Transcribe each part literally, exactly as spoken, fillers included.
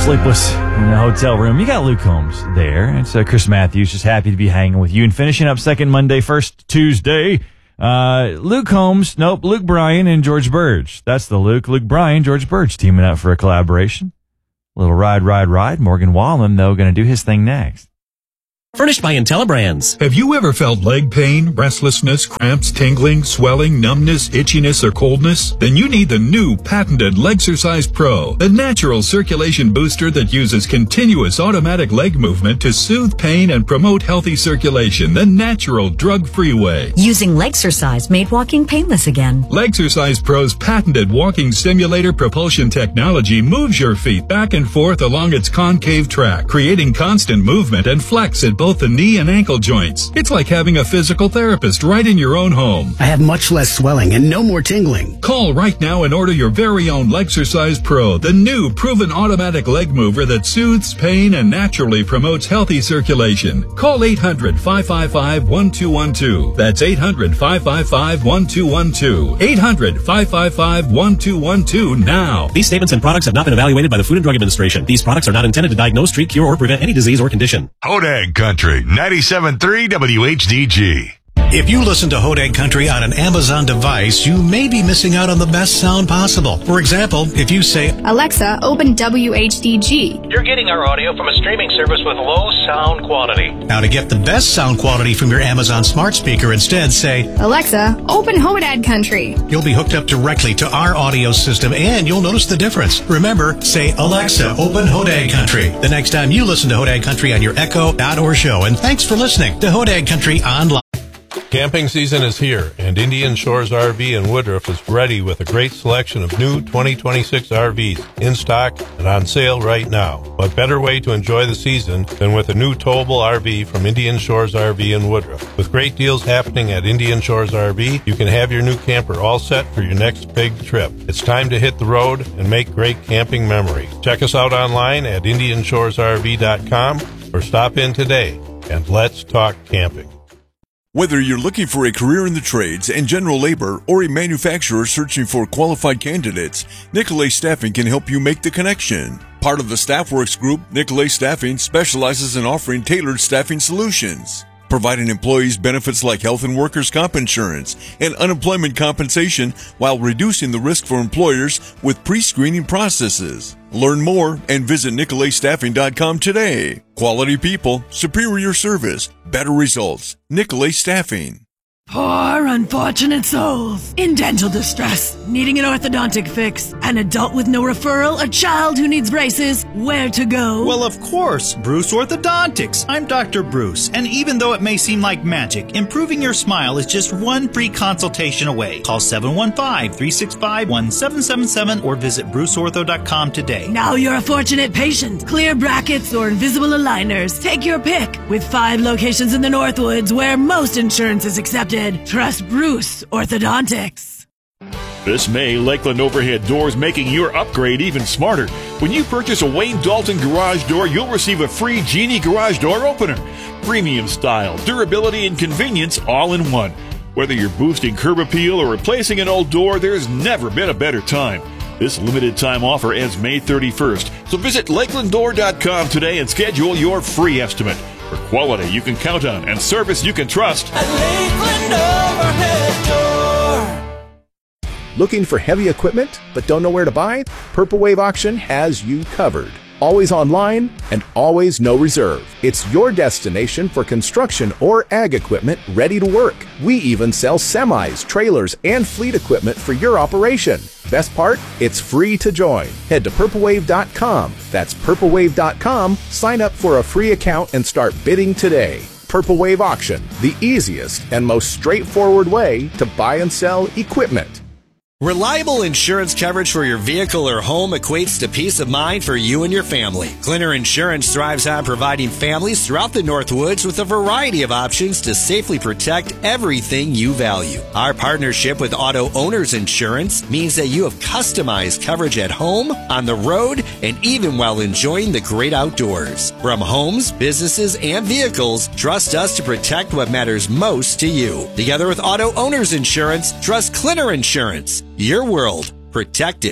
sleepless in the hotel room. You got Luke Combs there. And so Chris Matthews, just happy to be hanging with you and finishing up second Monday, first Tuesday. Uh, Luke Combs, nope, Luke Bryan and George Burge. That's the Luke, Luke Bryan, George Burge teaming up for a collaboration. A little ride, ride, ride. Morgan Wallen, though, going to do his thing next. Furnished by Intellibrands. Have you ever felt leg pain, restlessness, cramps, tingling, swelling, numbness, itchiness, or coldness? Then you need the new patented Legsercise Pro, the natural circulation booster that uses continuous automatic leg movement to soothe pain and promote healthy circulation the natural, drug-free way. Using Legsercise made walking painless again. Legsercise Pro's patented walking simulator propulsion technology moves your feet back and forth along its concave track, creating constant movement and flex at both the knee and ankle joints. It's like having a physical therapist right in your own home. I have much less swelling and no more tingling. Call right now and order your very own Legsercise Pro, the new proven automatic leg mover that soothes pain and naturally promotes healthy circulation. Call eight hundred, five five five, one two one two. That's eight hundred, five five five, one two one two. eight hundred, five five five, one two one two now. These statements and products have not been evaluated by the Food and Drug Administration. These products are not intended to diagnose, treat, cure, or prevent any disease or condition. Hodag Country, ninety-seven point three W H D G. If you listen to Hodag Country on an Amazon device, you may be missing out on the best sound possible. For example, if you say, Alexa, open W H D G. You're getting our audio from a streaming service with low sound quality. Now to get the best sound quality from your Amazon smart speaker, instead say, Alexa, open Hodag Country. You'll be hooked up directly to our audio system and you'll notice the difference. Remember, say, Alexa, open Hodag Country the next time you listen to Hodag Country on your Echo, Dot, or Show. And thanks for listening to Hodag Country Online. Camping season is here, and Indian Shores R V in Woodruff is ready with a great selection of new twenty twenty-six R Vs in stock and on sale right now. What better way to enjoy the season than with a new towable R V from Indian Shores R V in Woodruff? With great deals happening at Indian Shores R V, you can have your new camper all set for your next big trip. It's time to hit the road and make great camping memories. Check us out online at indian shores r v dot com or stop in today, and let's talk camping. Whether you're looking for a career in the trades and general labor or a manufacturer searching for qualified candidates, Nicolay Staffing can help you make the connection. Part of the StaffWorks Group, Nicolay Staffing specializes in offering tailored staffing solutions, providing employees benefits like health and workers' comp insurance and unemployment compensation while reducing the risk for employers with pre-screening processes. Learn more and visit nicolay staffing dot com today. Quality people, superior service, better results. Nicolay Staffing. Poor unfortunate souls in dental distress, needing an orthodontic fix, an adult with no referral, a child who needs braces, where to go? Well, of course, Bruce Orthodontics. I'm Doctor Bruce, and even though it may seem like magic, improving your smile is just one free consultation away. Call seven one five, three six five, one seven seven seven or visit bruce ortho dot com today. Now you're a fortunate patient. Clear brackets or invisible aligners. Take your pick. With five locations in the Northwoods where most insurance is accepted. Trust Bruce Orthodontics. This May, Lakeland Overhead Doors making your upgrade even smarter. When you purchase a Wayne Dalton garage door, you'll receive a free Genie garage door opener. Premium style, durability, and convenience all in one. Whether you're boosting curb appeal or replacing an old door, there's never been a better time. This limited time offer ends May thirty-first, so visit lakeland door dot com today and schedule your free estimate. For quality you can count on and service you can trust. At Lakeland Overhead Door. Looking for heavy equipment but don't know where to buy? Purple Wave Auction has you covered. Always online and always no reserve. It's your destination for construction or ag equipment ready to work. We even sell semis, trailers, and fleet equipment for your operation. Best part? It's free to join. Head to purple wave dot com. That's purple wave dot com. Sign up for a free account and start bidding today. Purple Wave Auction, the easiest and most straightforward way to buy and sell equipment. Reliable insurance coverage for your vehicle or home equates to peace of mind for you and your family. Glenner Insurance thrives on providing families throughout the Northwoods with a variety of options to safely protect everything you value. Our partnership with Auto Owners Insurance means that you have customized coverage at home, on the road, and even while enjoying the great outdoors. From homes, businesses, and vehicles, trust us to protect what matters most to you. Together with Auto Owners Insurance, trust Glenner Insurance. Your world protected.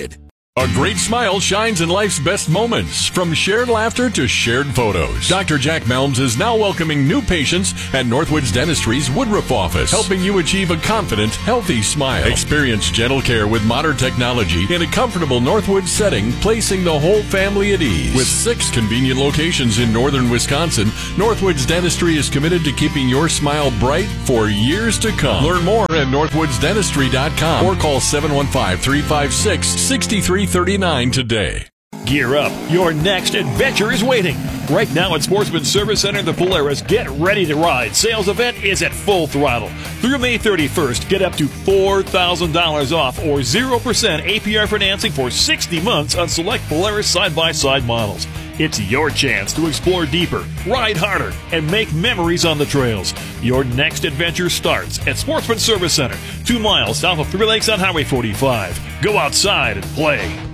A great smile shines in life's best moments, from shared laughter to shared photos. Doctor Jack Melms is now welcoming new patients at Northwoods Dentistry's Woodruff office, helping you achieve a confident, healthy smile. Experience gentle care with modern technology in a comfortable Northwoods setting, placing the whole family at ease. With six convenient locations in northern Wisconsin, Northwoods Dentistry is committed to keeping your smile bright for years to come. Learn more at northwoods dentistry dot com or call seven one five, three five six, six three three nine today. Gear up. Your next adventure is waiting. Right now at Sportsman Service Center, the Polaris Get Ready to Ride sales event is at full throttle. Through May thirty-first, get up to four thousand dollars off or zero percent A P R financing for sixty months on select Polaris side-by-side models. It's your chance to explore deeper, ride harder, and make memories on the trails. Your next adventure starts at Sportsman Service Center, two miles south of Three Lakes on Highway forty-five. Go outside and play.